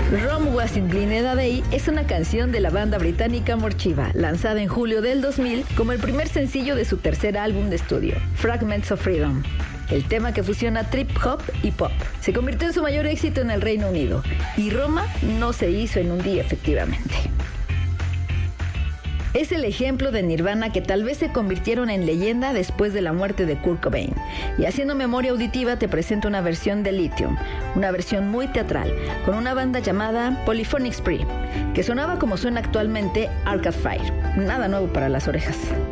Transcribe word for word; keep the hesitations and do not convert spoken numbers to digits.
Rome Was in Gleneda Day es una canción de la banda británica Morchiva, lanzada en julio del dos mil como el primer sencillo de su tercer álbum de estudio, Fragments of Freedom. El tema, que fusiona trip hop y pop, se convirtió en su mayor éxito en el Reino Unido, y Roma no se hizo en un día, efectivamente. Es el ejemplo de Nirvana, que tal vez se convirtieron en leyenda después de la muerte de Kurt Cobain. Y haciendo memoria auditiva te presento una versión de Lithium, una versión muy teatral, con una banda llamada Polyphonic Spree, que sonaba como suena actualmente Arcade Fire. Nada nuevo para las orejas.